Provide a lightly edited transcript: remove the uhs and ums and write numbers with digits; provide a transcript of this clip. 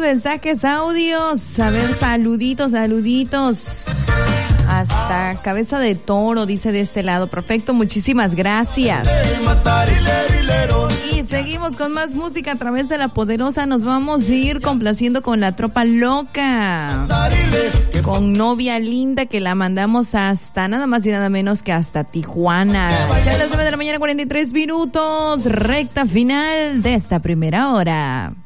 mensajes, audios. A ver, saluditos. Hasta Cabeza de Toro, dice de este lado. Perfecto, muchísimas gracias. Y seguimos con más música a través de La Poderosa. Nos vamos a ir complaciendo con La Tropa Loca. Con Novia Linda, que la mandamos hasta nada más y nada menos que hasta Tijuana. Ya a las 9 de la mañana, 43 minutos. Recta final de esta primera hora.